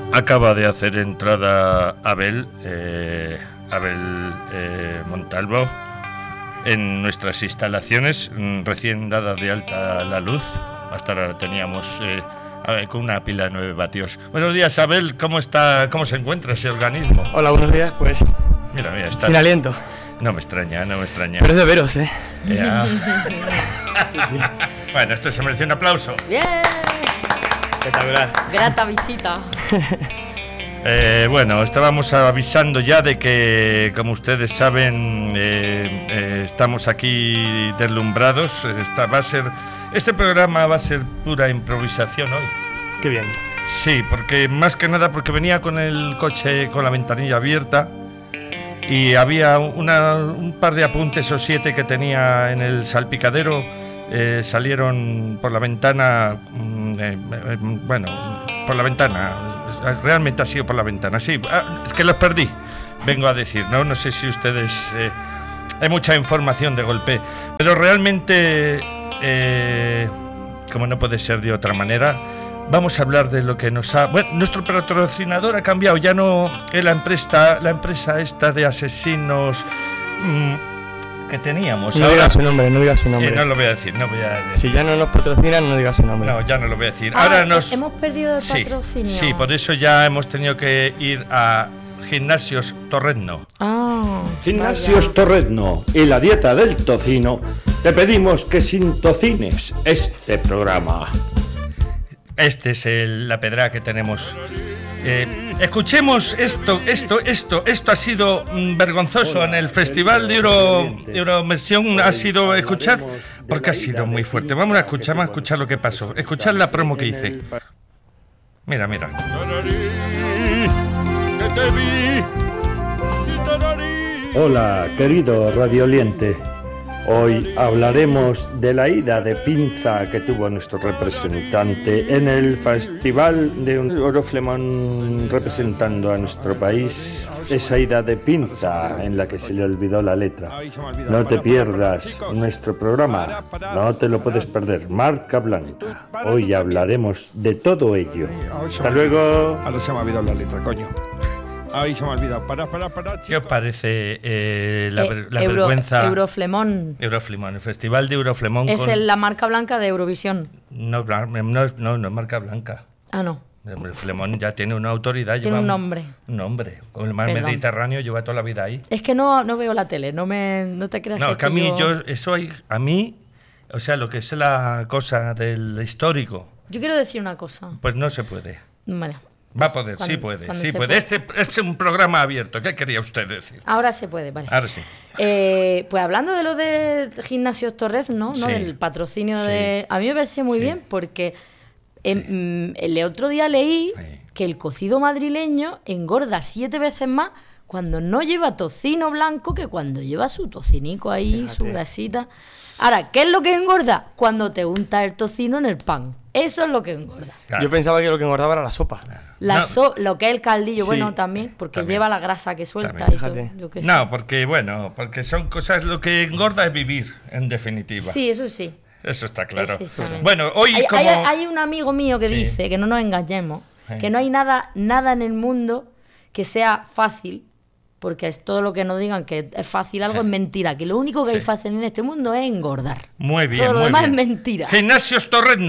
Acaba de hacer entrada Abel Montalvo en nuestras instalaciones, recién dada de alta la luz. Hasta ahora teníamos con una pila de 9 vatios. Buenos días, Abel, ¿cómo se encuentra ese organismo? Hola, buenos días, pues... Mira, está... Sin aliento. No me extraña. Pero es de veros, ¿eh? Ya. Sí. Bueno, esto se merece un aplauso. ¡Bien! Espectacular. Grata visita. Bueno, estábamos avisando ya de que, como ustedes saben, estamos aquí deslumbrados. Este programa va a ser pura improvisación hoy. Qué bien. Sí, porque más que nada porque venía con el coche con la ventanilla abierta y había un par de apuntes o 7 que tenía en el salpicadero. Salieron por la ventana, por la ventana, realmente ha sido por la ventana, sí, es que los perdí, vengo a decir, no sé si ustedes, hay mucha información de golpe, pero realmente, como no puede ser de otra manera, vamos a hablar de lo que nos ha... Bueno, nuestro patrocinador ha cambiado, ya no es la empresa esta de asesinos... que teníamos. No digas su nombre. No lo voy a decir, Si ya no nos patrocinan, no digas su nombre. No, ya no lo voy a decir. Hemos perdido el patrocinio. Sí, por eso ya hemos tenido que ir a Gimnasios Torrezno. Gimnasios Torrezno y la dieta del tocino. Te pedimos que sintocines este programa. Este es la pedra que tenemos. Escuchemos esto ha sido vergonzoso. En el Festival de Eurovisión ha sido, escuchad, porque ha sido muy fuerte. Vamos a escuchar lo que pasó. Escuchad la promo que hice. Mira. Hola, querido radioliente. Hoy hablaremos de la ida de pinza que tuvo nuestro representante en el Festival de Euroflemón representando a nuestro país. Esa ida de pinza en la que se le olvidó la letra. No te pierdas nuestro programa, no te lo puedes perder. Marca Blanca. Hoy hablaremos de todo ello. Hasta luego. Ahora se me ha olvidado la letra, coño. Ay, se me ha olvidado. Para. ¿Qué os parece la vergüenza? Euroflemón. El Festival de Euroflemón. Es la marca blanca de Eurovisión. No es marca blanca. Ah, no. El Flemón ya tiene una autoridad. Tiene un nombre. Un nombre. Con el mar Mediterráneo lleva toda la vida ahí. Es que no veo la tele, no te creas. No, que a mí, o sea, lo que es la cosa del histórico. Yo quiero decir una cosa. Pues no se puede. Vale. Va a poder, sí puede. Este es un programa abierto. ¿Qué quería usted decir? Ahora se puede, vale. Ahora sí. Pues hablando de lo de Gimnasios Torrezno, ¿no? Del patrocinio de... A mí me parece muy bien porque el otro día leí que el cocido madrileño engorda 7 veces más cuando no lleva tocino blanco que cuando lleva su tocinico ahí, su grasita. Ahora, ¿qué es lo que engorda? Cuando te unta el tocino en el pan. Eso es lo que engorda. Claro. Yo pensaba que lo que engordaba era la sopa. Lo que es el caldillo, bueno, también, porque lleva la grasa que suelta. Y todo, yo que no, porque son cosas, lo que engorda es vivir, en definitiva. Sí, eso sí. Eso está claro. Bueno, hoy hay un amigo mío que dice, que no nos engañemos, que no hay nada en el mundo que sea fácil, porque es todo lo que nos digan que es fácil algo es mentira, que lo único que hay fácil en este mundo es engordar. Muy bien, todo lo demás es mentira. Gimnasio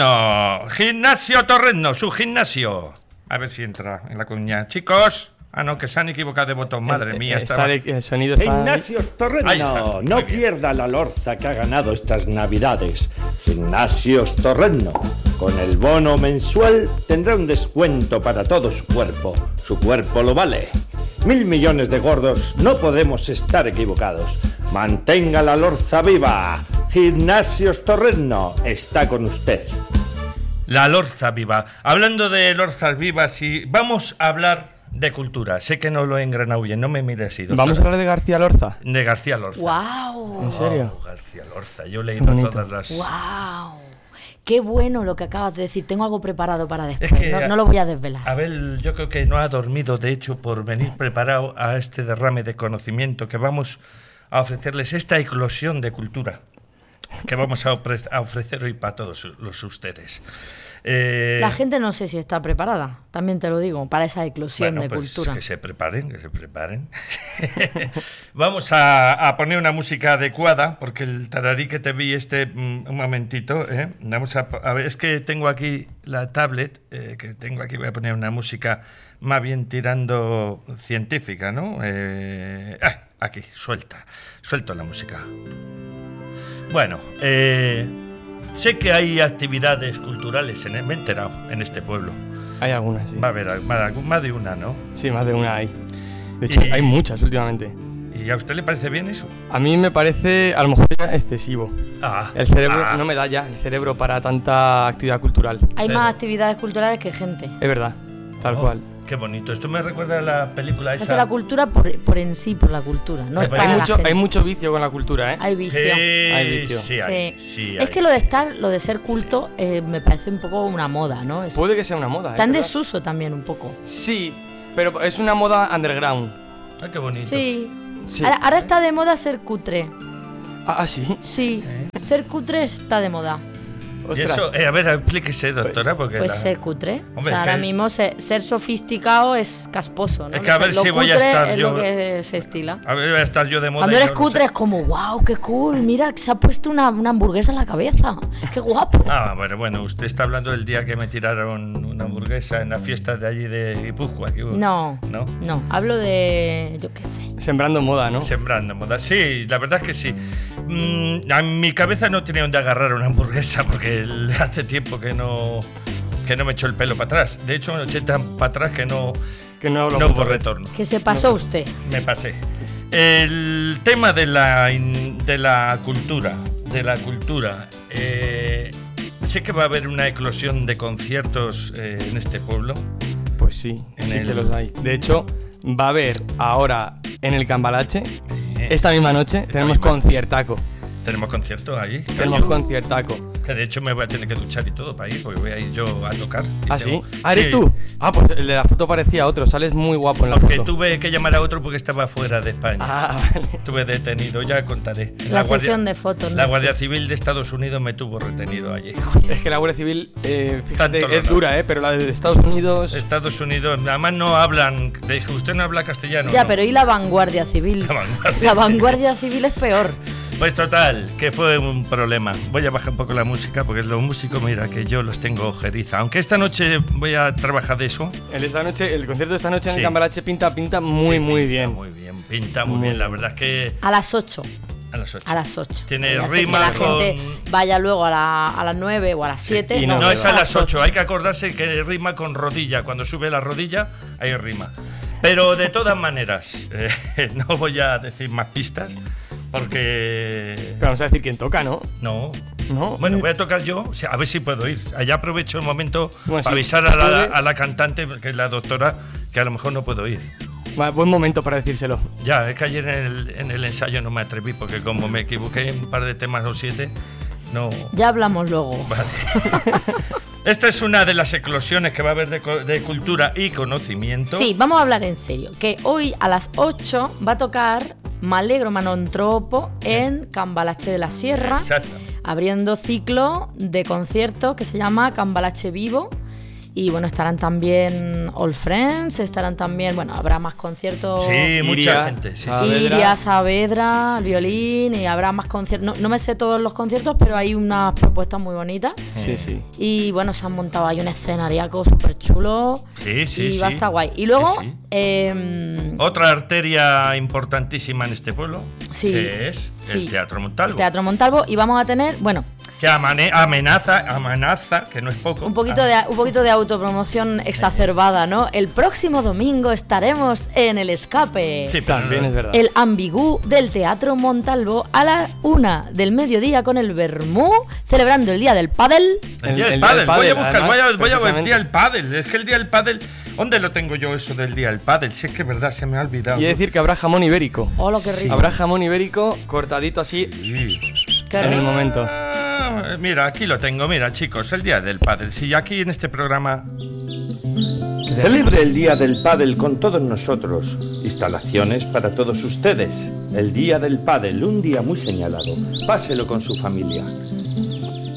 Torrezno, su gimnasio. A ver si entra en la cuña. Chicos, no, que se han equivocado de botón, madre mía. El sonido está... Gimnasios Torrezno, no pierda la lorza que ha ganado estas navidades. Gimnasios Torrezno, con el bono mensual tendrá un descuento para todo su cuerpo lo vale. 1.000 millones de gordos, no podemos estar equivocados. Mantenga la lorza viva. Gimnasios Torrezno está con usted. La lorza viva. Hablando de lorzas vivas, vamos a hablar de cultura. Sé que no lo he engranado bien, no me mires así. ¿Vamos a hablar de García Lorza? De García Lorza. ¡Wow! ¿En serio? García Lorza, yo he leído todas las... ¡Wow! Qué bueno lo que acabas de decir. Tengo algo preparado para después. Es que, no lo voy a desvelar. Abel, yo creo que no ha dormido, de hecho, por venir preparado a este derrame de conocimiento que vamos a ofrecerles, esta eclosión de cultura que vamos a ofrecer hoy para todos ustedes. La gente no sé si está preparada, también te lo digo, para esa eclosión de cultura. Que se preparen. Vamos a poner una música adecuada, porque el tararí que te vi un momentito, vamos a ver, es que tengo aquí la tablet, que tengo aquí, voy a poner una música más bien científica, ¿no? Aquí, suelto la música. Bueno, sé que hay actividades culturales, me he enterado, en este pueblo. Hay algunas, sí. Va a haber más de una, ¿no? Sí, más de una hay. De hecho, hay muchas últimamente. ¿Y a usted le parece bien eso? A mí me parece, a lo mejor, excesivo. El cerebro no me da ya, el cerebro para tanta actividad cultural. Hay más actividades culturales que gente. Es verdad, tal cual. Qué bonito. Esto me recuerda a la película esa. Se hace la cultura por en sí, por la cultura. No, hay mucho vicio con la cultura, ¿eh? Hay vicio. Hay vicio. Sí. Es que lo de ser culto me parece un poco una moda, ¿no? Puede que sea una moda. Está en desuso también un poco. Sí, pero es una moda underground. Qué bonito. Sí. Ahora está de moda ser cutre. ¿Sí? Sí. Ser cutre está de moda. Y eso, a ver, explíquese, doctora, porque pues ser cutre. Hombre, ahora mismo ser sofisticado es casposo, ¿no? Es que a ver si voy a estar es yo. Lo que se estila. A ver, voy a estar yo de moda. Cuando eres cutre es como, wow, qué cool, mira, se ha puesto una hamburguesa en la cabeza. Qué guapo. Bueno, usted está hablando del día que me tiraron una hamburguesa en la fiesta de allí de Guipúzcoa. No, hablo de, yo qué sé. Sembrando moda, ¿no? Sembrando moda, sí, la verdad es que sí. A mi cabeza no tenía donde agarrar una hamburguesa porque hace tiempo que no me echó el pelo para atrás. De hecho, me eché tan para atrás que no hubo retorno. ¿Qué se pasó usted? Me pasé. El tema de la cultura, sé que va a haber una eclosión de conciertos en este pueblo. Pues sí, que los hay. De hecho, va a haber ahora en el Cambalache, esta misma noche, tenemos conciertaco. ¿Tenemos concierto allí? Tenemos conciertaco. Que de hecho me voy a tener que duchar y todo para ir, porque voy a ir yo a tocar. ¿Sí? ¿Eres tú? Pues el de la foto parecía otro, sales muy guapo en la foto. Porque tuve que llamar a otro porque estaba fuera de España. Vale. Estuve detenido, ya contaré. La sesión de fotos. La Guardia Civil de Estados Unidos me tuvo retenido allí. Es que la Guardia Civil, fíjate, es dura, pero la de Estados Unidos... además no hablan, le dije, usted no habla castellano. Ya, ¿no? Pero ¿y la Vanguardia Civil? La Vanguardia Civil es peor. Pues total, que fue un problema. Voy a bajar un poco la música porque los músicos, mira, que yo los tengo ojeriza. Aunque esta noche voy a trabajar de eso. El concierto de esta noche en el Cambalache pinta muy bien. Pinta muy bien, la verdad es que... A las 8. A las 8. Tiene rima. Que la gente vaya luego a las 9 o a las 7. Sí. No, es a las 8. Hay que acordarse que rima con rodilla. Cuando sube la rodilla, hay rima. Pero de todas maneras, no voy a decir más pistas. Porque... Pero vamos a decir quién toca, ¿no? No. Bueno, voy a tocar yo, a ver si puedo ir. Allá aprovecho el momento para avisar a la cantante, que es la doctora, que a lo mejor no puedo ir. Buen momento para decírselo. Ya, es que ayer en el ensayo no me atreví, porque como me equivoqué en un par de temas o 7, no... Ya hablamos luego. Vale. Esta es una de las eclosiones que va a haber de cultura y conocimiento. Sí, vamos a hablar en serio. Que hoy a las 8 va a tocar M'Alegro Manontropo en Cambalache de la Sierra. Exacto. Abriendo ciclo de conciertos que se llama Cambalache Vivo. Y bueno, estarán también All Friends, estarán también, bueno, habrá más conciertos. Sí, mucha gente. Sí, Iria, Saavedra, el violín, y habrá más conciertos. No me sé todos los conciertos, pero hay unas propuestas muy bonitas. Sí. Y bueno, se han montado ahí un escenariaco súper chulo. Sí. Y va a estar guay. Y luego... otra arteria importantísima en este pueblo, que es el Teatro Montalvo. El Teatro Montalvo, y vamos a tener, bueno... Que amenaza, que no es poco. Un poquito de autopromoción exacerbada, ¿no? El próximo domingo estaremos en El Escape. Sí, también es verdad. El Ambigú del Teatro Montalvo a la 1 del mediodía con el vermú, celebrando el Día del Pádel. El Día del Pádel. Voy a buscar, voy a ver el Día del Pádel. Es que el Día del Pádel... ¿Dónde lo tengo yo eso del Día del Pádel? Si es que es verdad, se me ha olvidado. Y decir que habrá jamón ibérico. ¡Oh, qué rico! Habrá jamón ibérico cortadito así en el momento. Mira, aquí lo tengo, mira chicos, el Día del Pádel. Si aquí en este programa... Celebre el Día del Pádel con todos nosotros. Instalaciones para todos ustedes. El Día del Pádel, un día muy señalado. Páselo con su familia.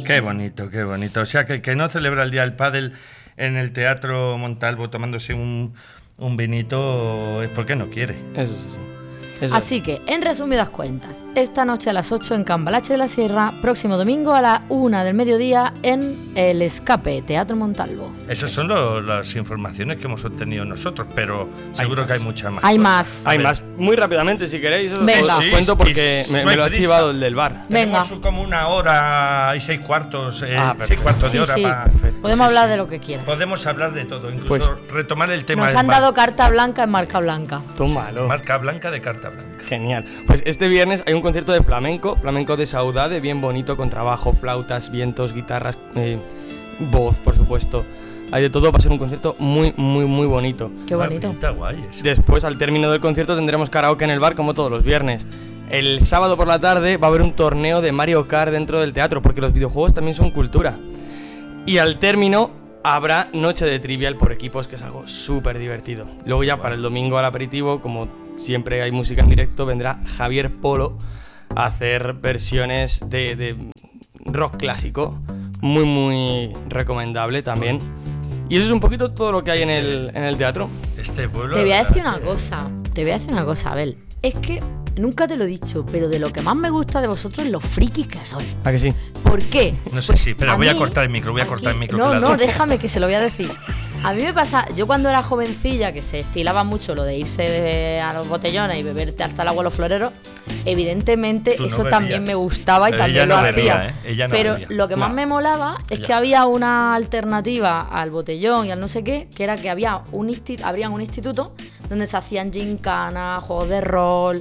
Qué bonito, qué bonito. O sea, que el que no celebra el Día del Pádel en el Teatro Montalvo tomándose un vinito es porque no quiere. Eso sí. Así que, en resumidas cuentas, esta noche a las 8 en Cambalache de la Sierra, próximo domingo a la 1 del mediodía en El Escape, Teatro Montalvo. Esas son las informaciones que hemos obtenido nosotros, pero seguro que hay muchas más. Hay más. Hay más. Muy rápidamente, si queréis, os cuento Sí, porque me lo ha chivado el del bar. Venga. Tenemos como 1 hora y 6 cuartos, 6 cuartos de hora. Sí. Perfecto. Podemos hablar de lo que quieras. Podemos hablar de todo, incluso Pues, retomar el tema Nos del han bar. dado carta blanca en marca blanca. Tómalo. Marca blanca de carta blanca. Genial. Pues este viernes hay un concierto de flamenco de Saudade, bien bonito, con trabajo, flautas, vientos, guitarras, voz, por supuesto. Hay de todo, va a ser un concierto muy bonito. Qué bonito. Está guay eso. Después, al término del concierto, tendremos karaoke en el bar como todos los viernes. El sábado por la tarde va a haber un torneo de Mario Kart dentro del teatro, porque los videojuegos también son cultura. Y al término habrá noche de trivial por equipos, que es algo súper divertido. Luego ya para el domingo al aperitivo, como siempre hay música en directo, vendrá Javier Polo a hacer versiones de rock clásico, muy recomendable también. Y eso es un poquito todo lo que hay en el teatro. Este pueblo. Te voy a decir una cosa, Abel. Es que nunca te lo he dicho, pero de lo que más me gusta de vosotros es los frikis que sois. ¿A que sí? ¿Por qué? No sé Pues si, pero voy a cortar el micro, No, déjame que se lo voy a decir. A mí me pasa, yo cuando era jovencilla, que se estilaba mucho lo de irse a los botellones y beberte hasta el agua a los floreros, evidentemente no eso bebías. también me gustaba y Pero también ella lo no hacía. bebía, Ella no Pero bebía. lo que más me molaba es que había una alternativa al botellón y al no sé qué, que era que habrían un instituto donde se hacían gincanas, juegos de rol,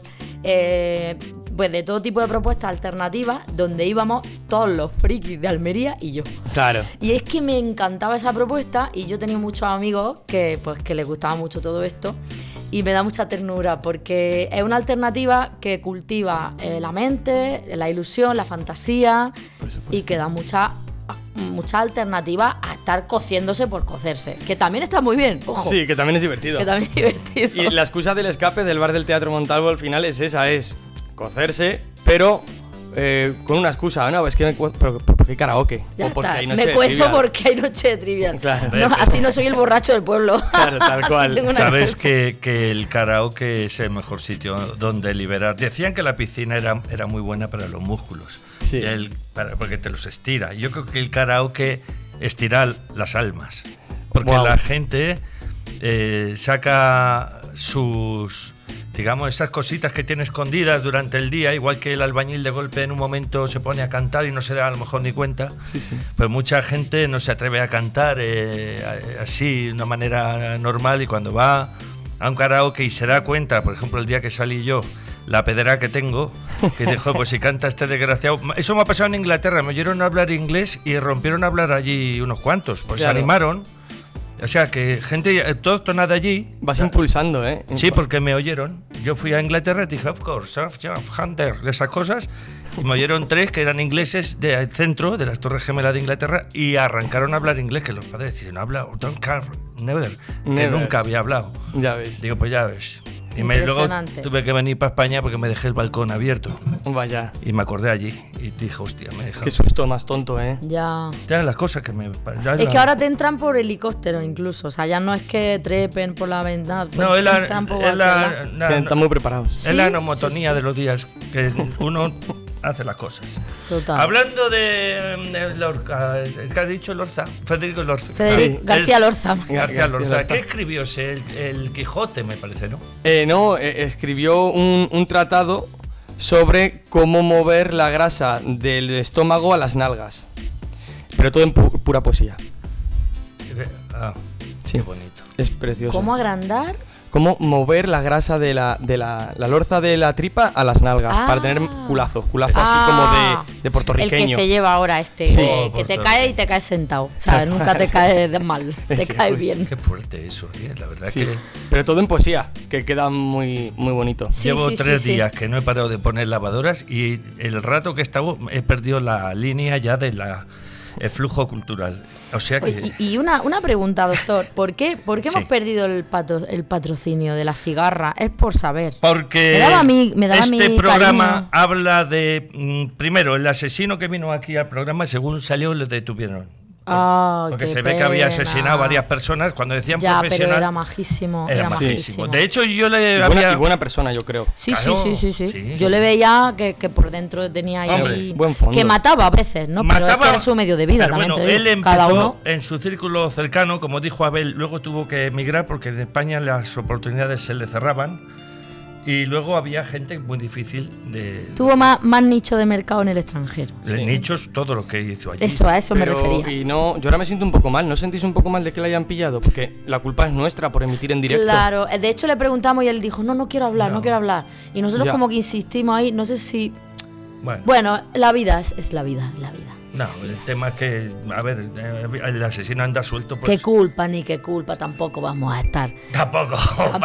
pues de todo tipo de propuestas alternativas, donde íbamos todos los frikis de Almería y yo. Claro. Y es que me encantaba esa propuesta y yo tenía muchos amigos que les gustaba mucho todo esto y me da mucha ternura porque es una alternativa que cultiva la mente, la ilusión, la fantasía y que da mucha alternativa a estar cociéndose por cocerse, que también está muy bien, ojo. Sí, que también es divertido. Y la excusa del escape del bar del Teatro Montalvo al final es esa, es cocerse, pero con una excusa, ¿no? Es que me cuezo, pero ¿por qué karaoke? Ya O porque está. hay noche Me de cuezo trivial. porque hay noche de trivial. Claro. No, así no soy el borracho del pueblo. Claro, tal Así cual. tengo una Sabes cosa. que el karaoke es el mejor sitio donde liberar. Decían que la piscina era muy buena para los músculos, Sí. porque te los estira. Yo creo que el karaoke estira las almas, porque Wow. la gente saca sus, digamos, esas cositas que tiene escondidas durante el día, igual que el albañil de golpe en un momento se pone a cantar y no se da a lo mejor ni cuenta. Sí, sí. Pues mucha gente no se atreve a cantar así de una manera normal, y cuando va a un karaoke y se da cuenta, por ejemplo el día que salí yo, la pedra que tengo, que dijo, pues si canta este desgraciado. Eso me ha pasado en Inglaterra, me oyeron hablar inglés y rompieron a hablar allí unos cuantos, pues Claro. se animaron. O sea, que gente autóctona de allí. Vas impulsando, ¿eh? Sí, porque me oyeron. Yo fui a Inglaterra y dije, of course, Hunter, de esas cosas. Y me oyeron 3 que eran ingleses del centro, de las Torres Gemelas de Inglaterra, y arrancaron a hablar inglés, que los padres decían, no habla, don't care, never, que Never. nunca había hablado. Ya ves. Digo, pues ya ves. Y luego Impresionante. tuve que venir para España porque me dejé el balcón abierto. Vaya. Y me acordé allí. Y dije, hostia, me he dejado. Qué susto más tonto, ¿eh? Ya. Ya las cosas que me... ya Es la- que ahora te entran por helicóptero incluso, o sea, ya no es que trepen por la ventana, pues No, es te la, entran por es la, cualquier la- Que están muy preparados. es la Sí, nomotonía sí, sí. de los días que uno hace las cosas. lado. Total. Hablando de Lorca, ¿qué has dicho Lorca? Federico Lorca. Federico Sí. García Lorza. García Lorca. Lorca. ¿Qué escribió ese? El Quijote, me parece, ¿no? No, escribió un tratado sobre cómo mover la grasa del estómago a las nalgas. Pero todo en pura poesía. Ah, Sí. qué bonito. Es precioso. ¿Cómo agrandar? Cómo mover la grasa de la lorza de la tripa a las nalgas Ah. para tener culazo así como de puertorriqueño. El que se lleva ahora este, Sí. que te cae y te caes sentado. O sea, nunca te caes de mal, te Ese, caes justo. bien. Qué fuerte eso, la verdad Sí, que... pero todo en poesía, que queda muy bonito. Sí, Llevo sí, 3 sí, sí. días que no he parado de poner lavadoras y el rato que he estado he perdido la línea ya de la... el flujo cultural. O sea que... Y una pregunta, doctor. ¿Por qué hemos perdido el patrocinio de la cigarra? Es por saber. Porque este programa habla de... primero, el asesino que vino aquí al programa, según salió, lo detuvieron. Porque se ve que había asesinado a varias personas. Cuando decían profesional, pero era majísimo. Era majísimo. De hecho, yo le y buena persona, yo creo. Sí. Yo le veía que por dentro tenía ahí... buen fondo. Que mataba a veces, ¿no? Pero es que era su medio de vida también. Bueno, él empezó en su círculo cercano, como dijo Abel, luego tuvo que emigrar porque en España las oportunidades se le cerraban. Y luego había gente muy difícil de... Tuvo más nicho de mercado en el extranjero. De nichos, todo lo que hizo allí. A eso me refería. Y no, yo ahora me siento un poco mal. ¿No sentís un poco mal de que la hayan pillado? Porque la culpa es nuestra por emitir en directo. Claro, de hecho le preguntamos y él dijo, no quiero hablar. Y nosotros como que insistimos ahí, no sé si... Bueno, la vida es la vida. No, el tema es que, a ver, el asesino anda suelto. Pues... Qué culpa, tampoco vamos a estar. Tampoco.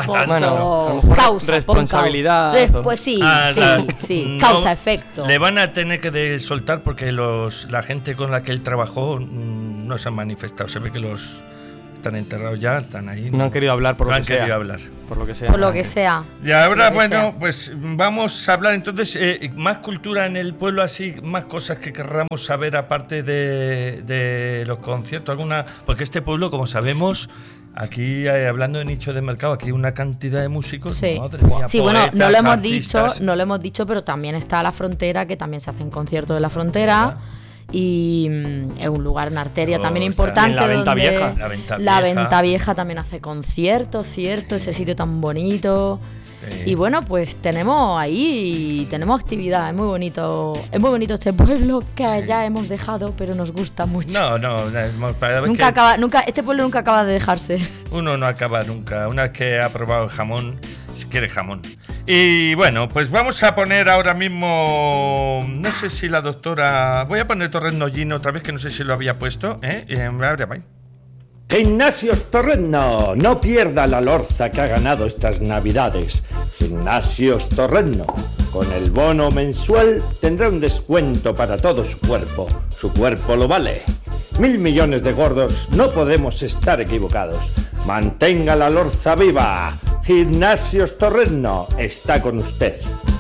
Bueno, causa, responsabilidad. Pues sí, no, causa-efecto. Le van a tener que soltar porque la gente con la que él trabajó no se han manifestado. Se ve que los están enterrados ya, están ahí. No han querido hablar por lo que sea. No han querido hablar. Por lo que sea. Y ahora, pues vamos a hablar entonces más cultura en el pueblo, así, más cosas que querramos saber aparte de los conciertos, porque este pueblo, como sabemos, aquí hablando de nicho de mercado, aquí hay una cantidad de músicos. Sí, madre mía, sí, poetas, bueno, artistas. no lo hemos dicho, pero también está la frontera, que también se hacen conciertos de la frontera. Y es un lugar, una arteria también importante. La Venta Vieja. La Venta Vieja también hace conciertos, ¿cierto? Ese sitio tan bonito. Y bueno, pues tenemos actividad. Es muy bonito este pueblo que ya hemos dejado, pero nos gusta mucho. Este pueblo nunca acaba de dejarse. Uno no acaba nunca. Una vez que ha probado el jamón, quiere jamón. Y bueno, pues vamos a poner ahora mismo, no sé si la doctora... Voy a poner Torrent Nollino otra vez, que no sé si lo había puesto, Gimnasios Torreno, no pierda la lorza que ha ganado estas navidades. Gimnasios Torreno, con el bono mensual tendrá un descuento para todo su cuerpo lo vale. 1.000 millones de gordos, no podemos estar equivocados. Mantenga la lorza viva. Gimnasios Torreno está con usted.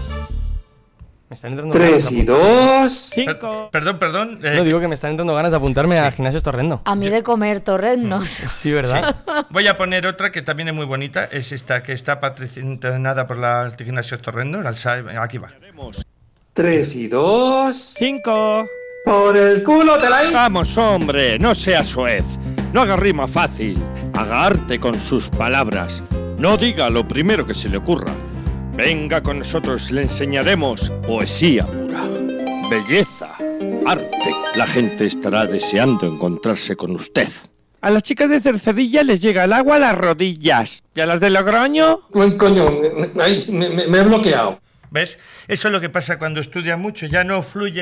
Me están entrando 3 y 2, 5. Perdón. No, digo que me están entrando ganas de apuntarme a Gimnasios Torrendo. A mí de comer torrendos. Sí, ¿verdad? Sí. Voy a poner otra que también es muy bonita. Es esta que está patrocinada por la Gimnasios Torrendo. Aquí va. 3 y 2, 5. Por el culo te la hice. Vamos, hombre, no sea soez. No haga rima fácil. Haga arte con sus palabras. No diga lo primero que se le ocurra. Venga con nosotros, le enseñaremos poesía pura, belleza, arte. La gente estará deseando encontrarse con usted. A las chicas de Cercedilla les llega el agua a las rodillas. ¿Y a las de Logroño? Coño, me he bloqueado. ¿Ves? Eso es lo que pasa cuando estudias mucho. Ya no fluye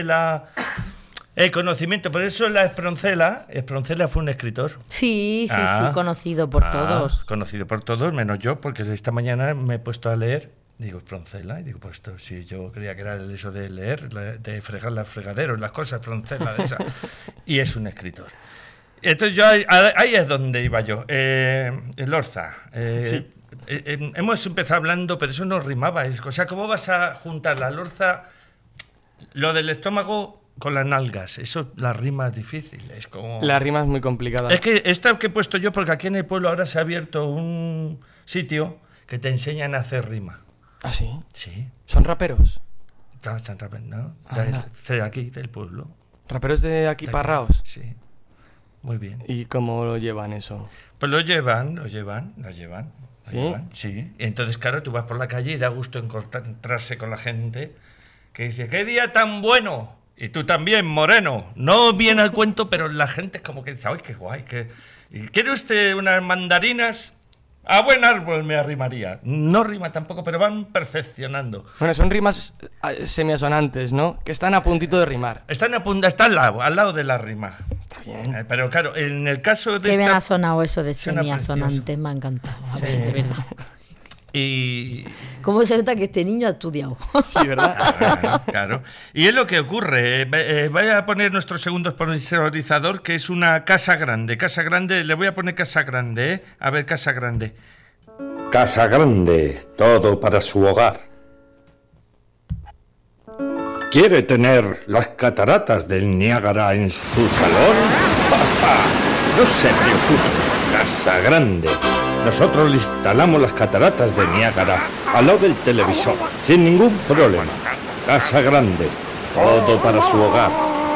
el conocimiento. Por eso la Esproncela fue un escritor. Sí, conocido por todos. Conocido por todos, menos yo, porque esta mañana me he puesto a leer. Digo, Esproncela, y digo, pues esto, si yo creía que era eso de leer, de fregar los fregaderos, las cosas, Esproncela de esa. Y es un escritor. Entonces yo ahí es donde iba yo. El Orza. Sí. Hemos empezado hablando, pero eso no rimaba. O sea, ¿cómo vas a juntar la lorza, lo del estómago, con las nalgas? Eso, la rima es difícil. Es como... La rima es muy complicada. Es que esta que he puesto yo, porque aquí en el pueblo ahora se ha abierto un sitio que te enseñan a hacer rima. ¿Ah, sí? Sí. ¿Son raperos? ¿No? De aquí, del pueblo. ¿Raperos de aquí Parraos? Sí. Muy bien. ¿Y cómo lo llevan eso? Pues lo llevan. ¿Sí? Sí. Y entonces, claro, tú vas por la calle y da gusto encontrarse con la gente que dice, ¡qué día tan bueno! Y tú también, moreno. No viene al cuento, pero la gente es como que dice, ¡ay, qué guay! ¿Y quiere usted unas mandarinas? A buen árbol me arrimaría. No rima tampoco, pero van perfeccionando. Bueno, son rimas semiasonantes, ¿no? Que están a puntito de rimar. Está al lado de la rima. Está bien. Pero claro, en el caso de Qué bien ha sonado eso de semiasonante, me ha encantado. A ver, de verdad. Y... ¿Cómo se nota que este niño ha estudiado? Sí, ¿verdad? Claro. Y es lo que ocurre. Voy a poner nuestro segundo sponsorizador, que es una Casa Grande. Casa Grande, le voy a poner Casa Grande, ¿eh? A ver, Casa Grande. Casa Grande, todo para su hogar. ¿Quiere tener las cataratas del Niágara en su salón? No se preocupe, Casa Grande. Nosotros le instalamos las cataratas de Niágara al lado del televisor, sin ningún problema. Casa Grande, todo para su hogar.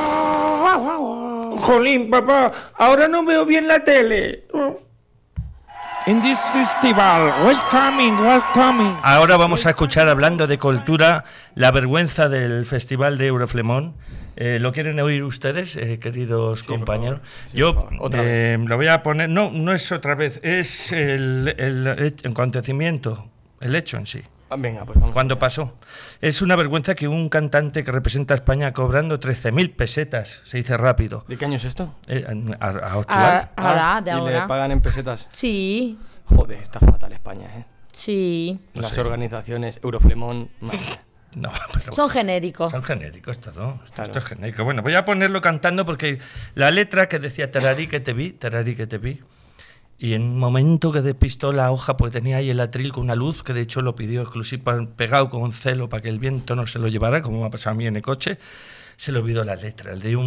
Jolín, papá, ahora no veo bien la tele. In this festival, welcoming. Ahora vamos a escuchar, hablando de cultura, la vergüenza del Festival de Euroflemón. ¿Lo quieren oír ustedes, queridos compañeros? Sí, yo otra vez. lo voy a poner... No es otra vez, es el acontecimiento, el hecho en sí. Venga, pues vamos. Cuando pasó. Es una vergüenza que un cantante que representa a España cobrando 13.000 pesetas, se dice rápido. ¿De qué año es esto? Actual. Ahora, de ¿Y ahora. le pagan en pesetas? Sí, Joder, está fatal España, ¿eh? sí. No Las sé. organizaciones Euroflemón, madre mía. No, pero Son genéricos. son genéricos todo. Claro. Esto es genérico. Bueno, voy a ponerlo cantando porque la letra que decía tararí que te vi. Y en un momento que despistó la hoja, pues tenía ahí el atril con una luz, que de hecho lo pidió exclusivo, pegado con celo para que el viento no se lo llevara, como me ha pasado a mí en el coche, se le olvidó la letra. El de un